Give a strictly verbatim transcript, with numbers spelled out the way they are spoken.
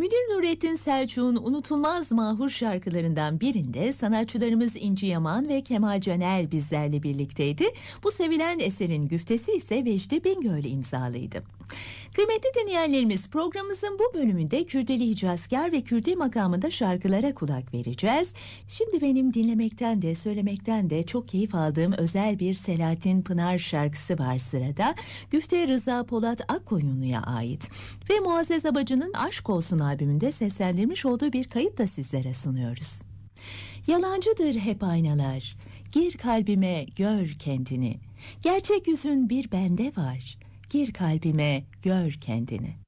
Münir Nurettin Selçuk'un unutulmaz mahur şarkılarından birinde sanatçılarımız İnci Yaman ve Kemal Caner bizlerle birlikteydi. Bu sevilen eserin güftesi ise Vecdi Bingöl imzalıydı. Kıymetli dinleyenlerimiz, programımızın bu bölümünde Kürdeli Hicazkar ve Kürdi makamında şarkılara kulak vereceğiz. Şimdi benim dinlemekten de söylemekten de çok keyif aldığım özel bir Selahattin Pınar şarkısı var sırada. Güfte Rıza Polat Akkoyunlu'ya ait ve Muazzez Abacı'nın Aşk Olsun albümünde seslendirmiş olduğu bir kayıt da sizlere sunuyoruz. Yalancıdır hep aynalar, gir kalbime gör kendini, gerçek yüzün bir bende var, gir kalbime gör kendini.